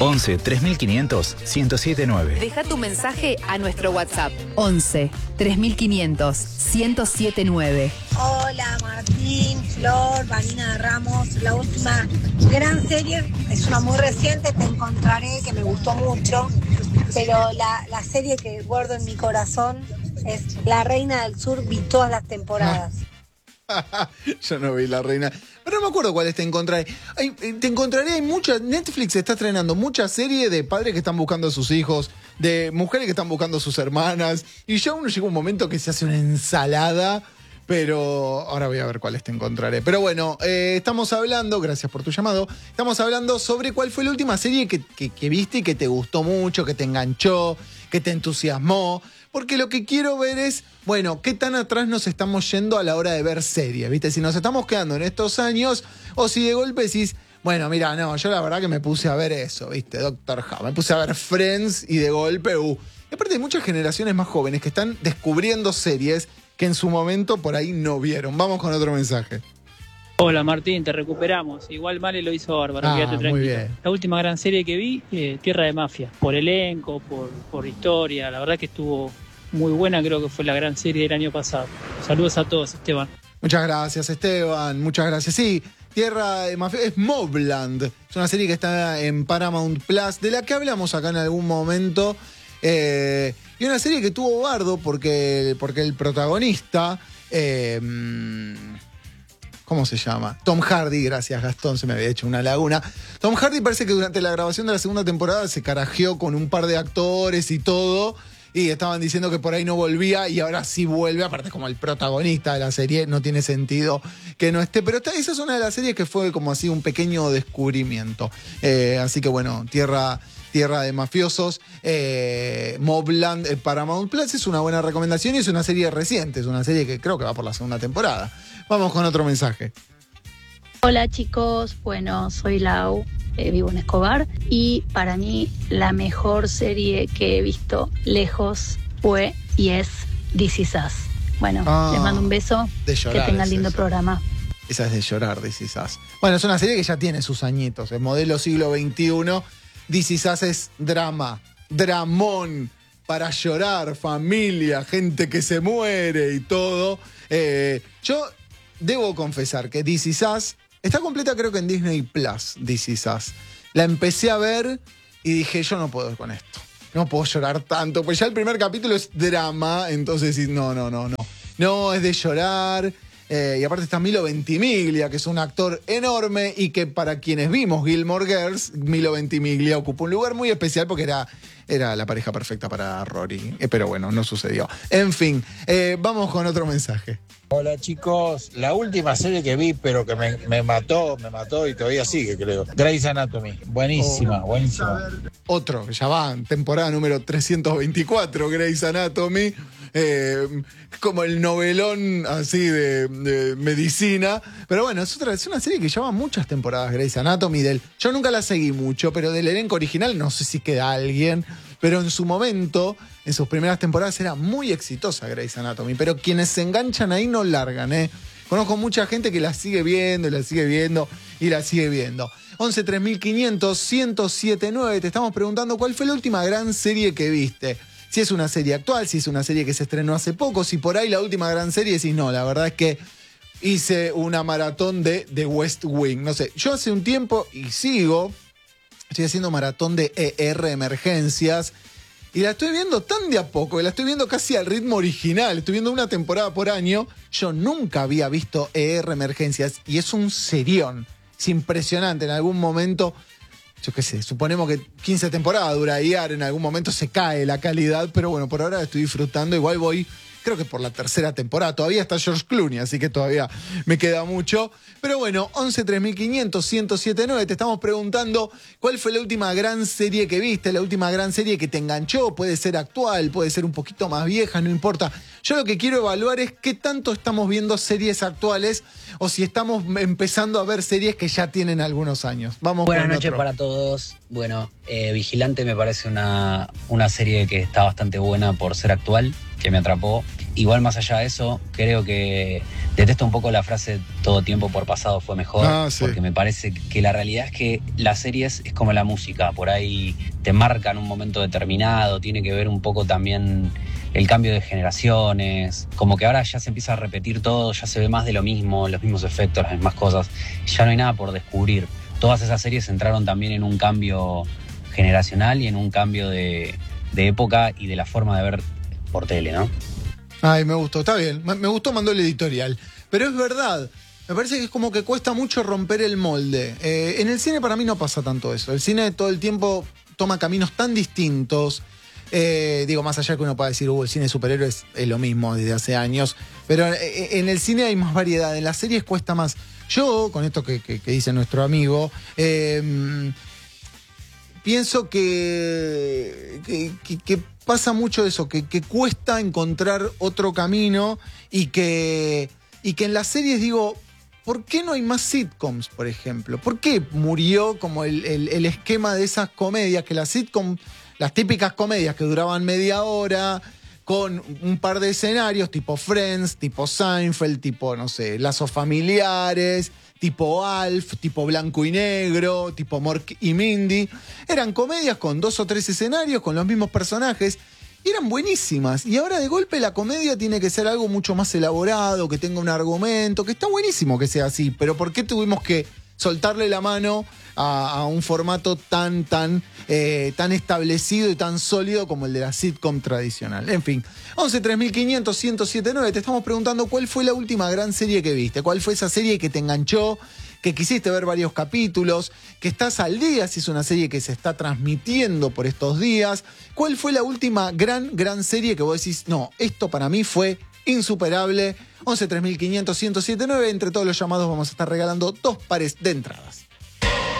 11 3500 1079. Deja tu mensaje a nuestro WhatsApp. 11 3500 1079. Hola Martín, Flor, Vanina de Ramos. La última gran serie es una muy reciente, Te Encontraré, que me gustó mucho. Pero la serie que guardo en mi corazón es La Reina del Sur. Vi todas las temporadas. Yo no vi La Reina. Pero no me acuerdo cuál es Te Encontraré. Te Encontraré, hay muchas. Netflix está estrenando muchas series de padres que están buscando a sus hijos, de mujeres que están buscando a sus hermanas. Y ya uno llega un momento que se hace una ensalada. Pero ahora voy a ver cuál es Te Encontraré. Pero bueno, estamos hablando, gracias por tu llamado, estamos hablando sobre cuál fue la última serie que viste y que te gustó mucho, que te enganchó, que te entusiasmó. Porque lo que quiero ver es, bueno, qué tan atrás nos estamos yendo a la hora de ver series, ¿viste? Si nos estamos quedando en estos años o si de golpe decís, bueno, mira, no, yo la verdad que me puse a ver eso, ¿viste? Doctor House, me puse a ver Friends y de golpe, Y aparte hay muchas generaciones más jóvenes que están descubriendo series que en su momento por ahí no vieron. Vamos con otro mensaje. Hola Martín, te recuperamos. Igual Male lo hizo bárbaro, quédate tranquilo. Muy bien. La última gran serie que vi, Tierra de Mafia. Por elenco, por historia, la verdad que estuvo muy buena, creo que fue la gran serie del año pasado. Saludos a todos, Esteban. Muchas gracias, Esteban, muchas gracias. Sí, Tierra de Mafia es Mobland. Es una serie que está en Paramount Plus, de la que hablamos acá en algún momento. Y una serie que tuvo bardo porque el protagonista, ¿cómo se llama? Tom Hardy, gracias Gastón, se me había hecho una laguna. Tom Hardy parece que durante la grabación de la segunda temporada se carajeó con un par de actores y todo, y estaban diciendo que por ahí no volvía y ahora sí vuelve, aparte como el protagonista de la serie, no tiene sentido que no esté, pero esa es una de las series que fue como así un pequeño descubrimiento. Así que bueno, Tierra de Mafiosos, Mobland, Paramount Plus es una buena recomendación y es una serie reciente, es una serie que creo que va por la segunda temporada. Vamos con otro mensaje. Hola chicos, bueno, soy Lau, vivo en Escobar y para mí la mejor serie que he visto lejos fue y es This Is Us. Bueno, les mando un beso, de llorar, que tengan lindo eso. programa. Esa es de llorar, This Is Us. Bueno, es una serie que ya tiene sus añitos, el modelo siglo XXI. This Is Us es drama, dramón, para llorar, familia, gente que se muere y todo. Yo debo confesar que This Is Us está completa creo que en Disney Plus, This Is Us. La empecé a ver y dije, yo no puedo con esto. No puedo llorar tanto, pues ya el primer capítulo es drama, entonces no. No, es de llorar. Y aparte está Milo Ventimiglia, que es un actor enorme y que para quienes vimos Gilmore Girls, Milo Ventimiglia ocupa un lugar muy especial porque era la pareja perfecta para Rory. Pero bueno, no sucedió. En fin, vamos con otro mensaje. Hola chicos, la última serie que vi, pero que me mató y todavía sigue, creo. Grey's Anatomy, buenísima. Otro, que ya va, temporada número 324, Grey's Anatomy. Como el novelón así de medicina. Pero bueno, es una serie que lleva muchas temporadas, Grey's Anatomy. Yo nunca la seguí mucho, pero del elenco original no sé si queda alguien. Pero en su momento, en sus primeras temporadas, era muy exitosa Grey's Anatomy. Pero quienes se enganchan ahí no largan, ¿eh? Conozco mucha gente que la sigue viendo, y la sigue viendo, y la sigue viendo. 11 3500 1079. Te estamos preguntando cuál fue la última gran serie que viste. Si es una serie actual, si es una serie que se estrenó hace poco, si por ahí la última gran serie decís, no, la verdad es que hice una maratón de The West Wing. No sé, yo hace un tiempo, y estoy haciendo maratón de ER Emergencias, y la estoy viendo tan de a poco, que la estoy viendo casi al ritmo original, estoy viendo una temporada por año. Yo nunca había visto ER Emergencias, y es un serión, es impresionante. En algún momento, yo qué sé, suponemos que 15 temporadas dura ER, en algún momento se cae la calidad, pero bueno, por ahora estoy disfrutando, igual voy, creo que por la tercera temporada, todavía está George Clooney, así que todavía me queda mucho. Pero bueno, 11 3500 1079, te estamos preguntando cuál fue la última gran serie que viste, la última gran serie que te enganchó, puede ser actual, puede ser un poquito más vieja, no importa. Yo lo que quiero evaluar es qué tanto estamos viendo series actuales o si estamos empezando a ver series que ya tienen algunos años. Vamos. Buenas noches para todos. Bueno, Vigilante me parece una serie que está bastante buena por ser actual, que me atrapó. Igual más allá de eso, creo que Detesto un poco la frase todo tiempo por pasado fue mejor, Sí. porque me parece que la realidad es que las series es como la música, por ahí te marcan un momento determinado, tiene que ver un poco también el cambio de generaciones, como que ahora ya se empieza a repetir todo, ya se ve más de lo mismo, los mismos efectos, las mismas cosas, ya no hay nada por descubrir. Todas esas series entraron también en un cambio generacional y en un cambio de época y de la forma de ver por tele, ¿no? Ay, me gustó, está bien. Me gustó, mandó el editorial. Pero es verdad, me parece que es como que cuesta mucho romper el molde. En el cine para mí no pasa tanto eso. El cine todo el tiempo toma caminos tan distintos. Digo, más allá que uno pueda decir, el cine de superhéroes es lo mismo desde hace años. Pero en el cine hay más variedad, en las series cuesta más. Yo, con esto que dice nuestro amigo, pienso que pasa mucho eso, que cuesta encontrar otro camino y que en las series digo, ¿por qué no hay más sitcoms, por ejemplo? ¿Por qué murió como el esquema de esas comedias, que las sitcoms, las típicas comedias que duraban media hora, con un par de escenarios tipo Friends, tipo Seinfeld, tipo, no sé, Lazos Familiares, tipo Alf, tipo Blanco y Negro, tipo Mork y Mindy? Eran comedias con 2 o 3 escenarios, con los mismos personajes, y eran buenísimas. Y ahora de golpe la comedia tiene que ser algo mucho más elaborado, que tenga un argumento, que está buenísimo que sea así, pero ¿por qué tuvimos que soltarle la mano a un formato tan establecido y tan sólido como el de la sitcom tradicional? En fin, 11-3500-1079, te estamos preguntando cuál fue la última gran serie que viste, cuál fue esa serie que te enganchó, que quisiste ver varios capítulos, que estás al día si es una serie que se está transmitiendo por estos días. ¿Cuál fue la última gran serie que vos decís, no, esto para mí fue insuperable? 11-3500-1079, entre todos los llamados vamos a estar regalando 2 pares de entradas.